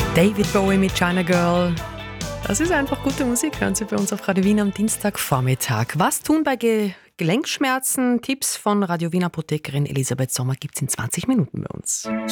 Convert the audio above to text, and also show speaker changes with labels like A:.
A: David Bowie mit China Girl. Das ist einfach gute Musik, hören Sie bei uns auf Radio Wien am Dienstagvormittag. Was tun bei Gelenkschmerzen? Tipps von Radio Wien Apothekerin Elisabeth Sommer gibt es in 20 Minuten bei uns.